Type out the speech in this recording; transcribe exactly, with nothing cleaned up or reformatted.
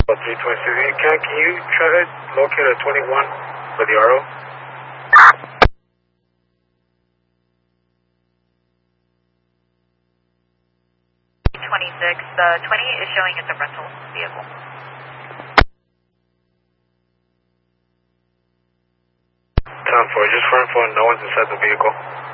three twenty-six, can, can you try to locate a twenty-one for the R O? twenty-six, the twenty is showing it's a rental vehicle. ten four, just for info, no one's inside the vehicle.